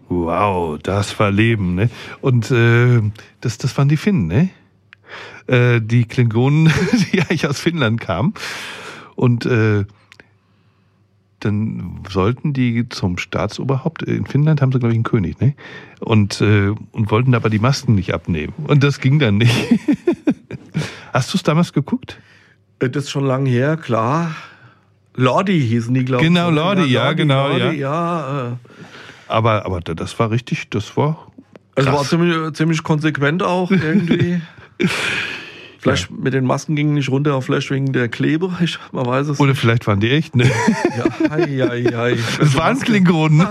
Wow, das war Leben, ne? Und das waren die Finnen, ne? Die Klingonen, die eigentlich aus Finnland kamen. Und dann sollten die zum Staatsoberhaupt. In Finnland haben sie, glaube ich, einen König, ne? Und wollten aber die Masken nicht abnehmen. Und das ging dann nicht. Hast du es damals geguckt? Das ist schon lange her, klar. Lordi hießen die, glaube ich. Genau, Lordi, ja, genau, Lordi, ja. Aber das war richtig, das war krass. Es war ziemlich konsequent auch irgendwie. Vielleicht mit den Masken gingen nicht runter, vielleicht wegen der Kleber, man weiß es Oder nicht. vielleicht waren die echt, ne? Ja, hei. Das waren Klingonen.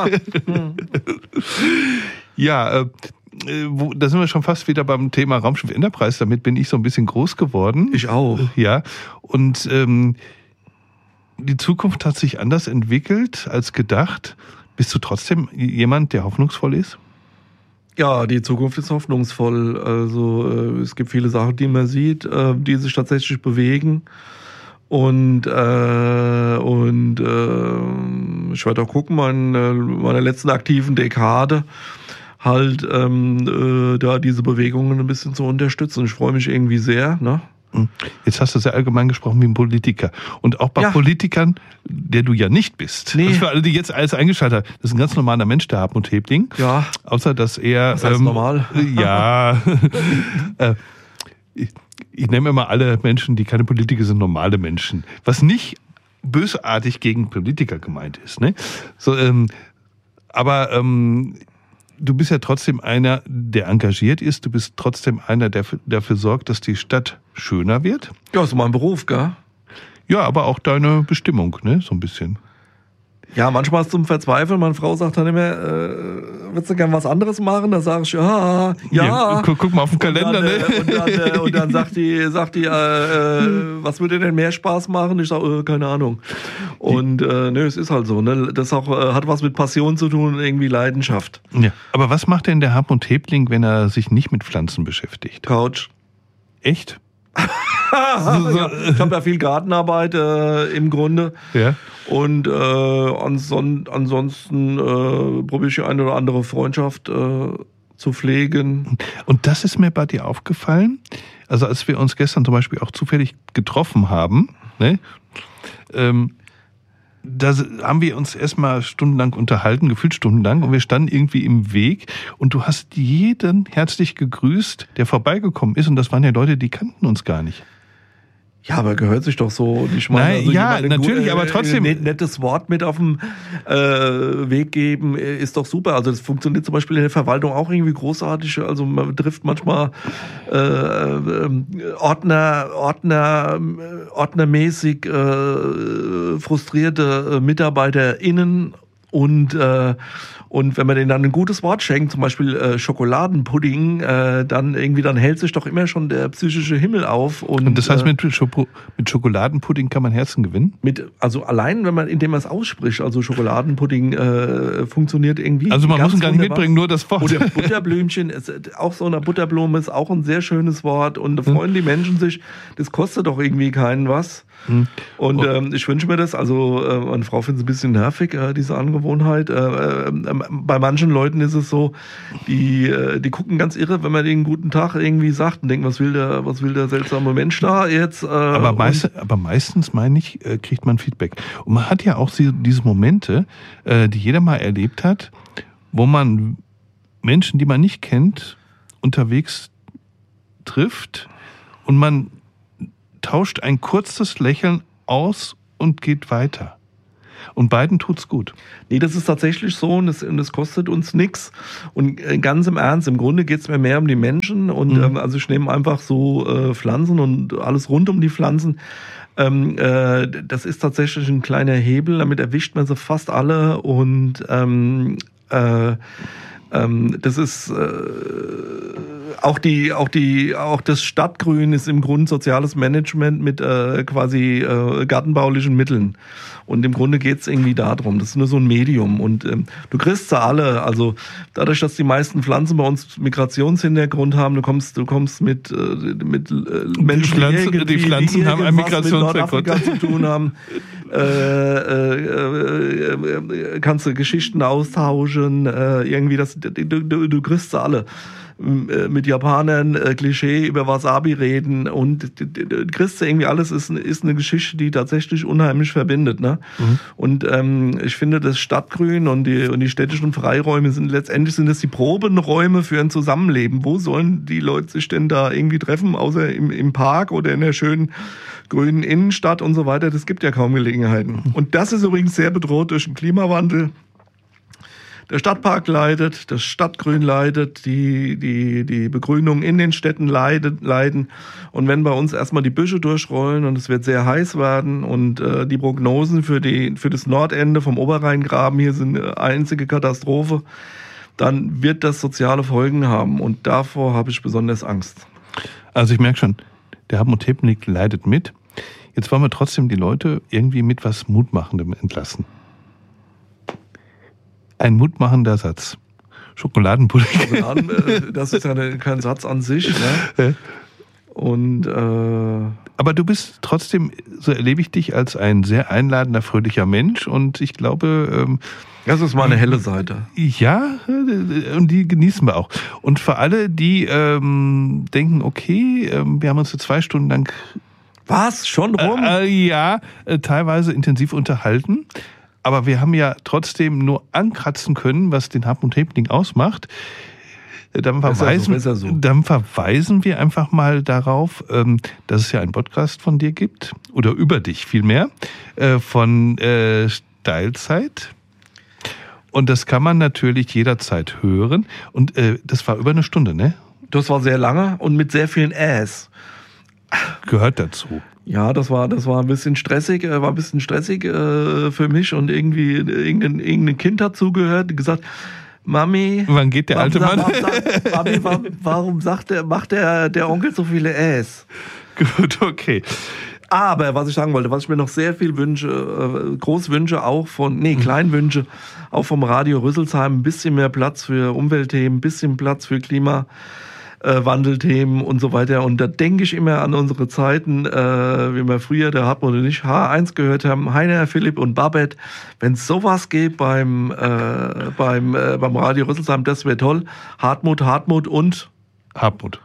Ja, da sind wir schon fast wieder beim Thema Raumschiff Enterprise. Damit bin ich so ein bisschen groß geworden. Ich auch. Ja, und die Zukunft hat sich anders entwickelt als gedacht. Bist du trotzdem jemand, der hoffnungsvoll ist? Ja, die Zukunft ist hoffnungsvoll. Also es gibt viele Sachen, die man sieht, die sich tatsächlich bewegen. Und ich werde auch gucken, meine letzten aktiven Dekade halt da diese Bewegungen ein bisschen zu unterstützen. Ich freue mich irgendwie sehr, ne? Jetzt hast du sehr allgemein gesprochen wie ein Politiker. Und auch bei Politikern, der du ja nicht bist. Nee. Das für alle, die jetzt alles eingeschaltet haben. Das ist ein ganz normaler Mensch, der Hartmut Hebling. Ja. Außer, dass er... Das heißt normal. Ja. Ich nenne immer alle Menschen, die keine Politiker sind, normale Menschen. Was nicht bösartig gegen Politiker gemeint ist. Ne? So, aber du bist ja trotzdem einer, der engagiert ist. Du bist trotzdem einer, der dafür sorgt, dass die Stadt schöner wird. Ja, ist mein Beruf, gell? Ja, aber auch deine Bestimmung, ne? So ein bisschen. Ja, manchmal ist es zum Verzweifeln. Meine Frau sagt dann immer, würdest du gern was anderes machen? Da sage ich, ja. Guck mal auf den Kalender, ne? Und dann sagt die, was würde denn mehr Spaß machen? Ich sage, keine Ahnung. Und es ist halt so, ne? Das auch hat was mit Passion zu tun und irgendwie Leidenschaft. Ja. Aber was macht denn der Hartmut Hebling, wenn er sich nicht mit Pflanzen beschäftigt? Couch. Echt? Ich habe ja viel Gartenarbeit im Grunde. Ja. Und ansonsten probiere ich eine oder andere Freundschaft zu pflegen. Und das ist mir bei dir aufgefallen. Also als wir uns gestern zum Beispiel auch zufällig getroffen haben, ne? Da haben wir uns erstmal stundenlang unterhalten, gefühlt stundenlang, und wir standen irgendwie im Weg und du hast jeden herzlich gegrüßt, der vorbeigekommen ist, und das waren ja Leute, die kannten uns gar nicht. Ja, aber gehört sich doch so. Ich meine, Nein, also ja, natürlich, aber trotzdem. Ein nettes Wort mit auf den Weg geben ist doch super. Also das funktioniert zum Beispiel in der Verwaltung auch irgendwie großartig. Also man trifft manchmal ordnermäßig frustrierte MitarbeiterInnen. Und wenn man denen dann ein gutes Wort schenkt, zum Beispiel Schokoladenpudding, dann hält sich doch immer schon der psychische Himmel auf. Und das heißt, mit Schokoladenpudding kann man Herzen gewinnen? Also allein, indem man es ausspricht, also Schokoladenpudding funktioniert irgendwie. Also man muss ihn gar nicht mitbringen, nur das Wort. Oder Butterblümchen, auch so eine Butterblume ist auch ein sehr schönes Wort. Und da freuen die Menschen sich, das kostet doch irgendwie keinen was. Und ich wünsche mir das, also meine Frau findet es ein bisschen nervig, diese Angewohnheit. Bei manchen Leuten ist es so, die gucken ganz irre, wenn man denen guten Tag irgendwie sagt und denken, was will der seltsame Mensch da jetzt? Aber meistens, meine ich, kriegt man Feedback. Und man hat ja auch diese Momente, die jeder mal erlebt hat, wo man Menschen, die man nicht kennt, unterwegs trifft und man tauscht ein kurzes Lächeln aus und geht weiter. Und beiden tut's gut. Nee, das ist tatsächlich so und das kostet uns nichts. Und ganz im Ernst, im Grunde geht's mir mehr um die Menschen. Und also ich nehme einfach so Pflanzen und alles rund um die Pflanzen. Das ist tatsächlich ein kleiner Hebel, damit erwischt man sie fast alle. Und das ist auch das Stadtgrün ist im Grunde soziales Management mit quasi gartenbaulichen Mitteln. Und im Grunde geht's irgendwie darum. Das ist nur so ein Medium. Und du kriegst sie alle. Also dadurch, dass die meisten Pflanzen bei uns Migrationshintergrund haben, du kommst mit Menschen, die Pflanzen haben einen Migrationshintergrund zu tun haben. Kannst du Geschichten austauschen, irgendwie du kriegst sie alle. Mit Japanern Klischee über Wasabi reden und kriegst du irgendwie alles ist eine Geschichte, die tatsächlich unheimlich verbindet, ne? Mhm. Und ich finde, das Stadtgrün und die städtischen Freiräume sind das die Probenräume für ein Zusammenleben. Wo sollen die Leute sich denn da irgendwie treffen, außer im Park oder in der schönen grünen Innenstadt und so weiter? Das gibt ja kaum Gelegenheiten. Und das ist übrigens sehr bedroht durch den Klimawandel. Der Stadtpark leidet, das Stadtgrün leidet, die Begrünung in den Städten leiden. Und wenn bei uns erstmal die Büsche durchrollen und es wird sehr heiß werden und die Prognosen für das Nordende vom Oberrheingraben hier sind eine einzige Katastrophe, dann wird das soziale Folgen haben. Und davor habe ich besonders Angst. Also ich merke schon, der Hartmut Hepnick leidet mit. Jetzt wollen wir trotzdem die Leute irgendwie mit was Mutmachendem entlassen. Ein mutmachender Satz. Schokoladenpudding. Das ist ja kein Satz an sich. Ne? Und aber du bist trotzdem, so erlebe ich dich, als ein sehr einladender, fröhlicher Mensch. Und ich glaube... das ist mal eine helle Seite. Ja, und die genießen wir auch. Und für alle, die denken, okay, wir haben uns so 2 Stunden lang... Was? Schon rum? Teilweise intensiv unterhalten. Aber wir haben ja trotzdem nur ankratzen können, was den Hartmut Hepnick ausmacht. Dann verweisen wir einfach mal darauf, dass es ja einen Podcast von dir gibt, oder über dich vielmehr, von Steilzeit. Und das kann man natürlich jederzeit hören. Und das war über 1 Stunde, ne? Das war sehr lange und mit sehr vielen Äs. Gehört dazu. Ja, das war ein bisschen stressig, für mich und irgendwie irgendein Kind hat zugehört, gesagt, Mami, wann geht der alte Mann? Mami, warum macht der Onkel so viele Äs? Gut, okay. Aber was ich sagen wollte, was ich mir noch sehr viel wünsche, Großwünsche auch Kleinwünsche, auch vom Radio Rüsselsheim, ein bisschen mehr Platz für Umweltthemen, ein bisschen Platz für Klimawandelthemen und so weiter. Und da denke ich immer an unsere Zeiten, wie wir früher, der Hartmut und ich, H1 gehört haben, Heiner, Philipp und Babette. Wenn es sowas gibt beim Radio Rüsselsheim, das wäre toll. Hartmut und... Hartmut.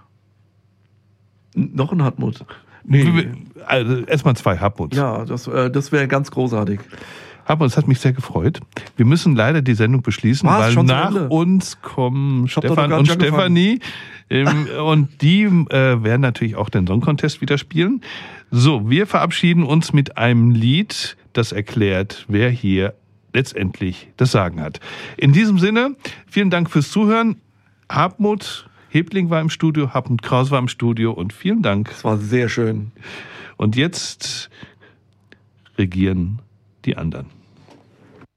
Noch ein Hartmut. Nee. Also erstmal 2 Hartmuts. Ja, das wäre ganz großartig. Hartmut, es hat mich sehr gefreut. Wir müssen leider die Sendung beschließen, weil nach uns kommen Stefan und Stefanie. Und die werden natürlich auch den Song Contest wieder spielen. So, wir verabschieden uns mit einem Lied, das erklärt, wer hier letztendlich das Sagen hat. In diesem Sinne, vielen Dank fürs Zuhören. Hartmut Hepnick war im Studio, Hartmut Kraus war im Studio und vielen Dank. Es war sehr schön. Und jetzt regieren die anderen.